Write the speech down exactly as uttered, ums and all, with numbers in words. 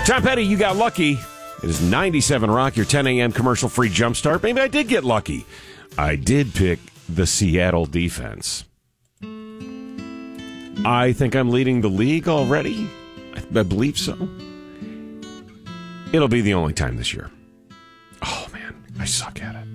Tom Petty, you got lucky. It is ninety-seven Rock, your ten a.m. commercial-free jumpstart. Maybe I did get lucky. I did pick the Seattle defense. I think I'm leading the league already. I, I believe so. It'll be the only time this year. Oh, man, I suck at it.